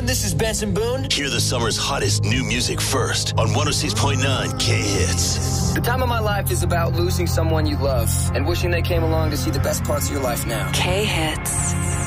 This is Benson Boone. Hear the summer's hottest new music first on 106.9 K-Hits. The time of my life is about losing someone you love and wishing they came along to see the best parts of your life now. K-Hits.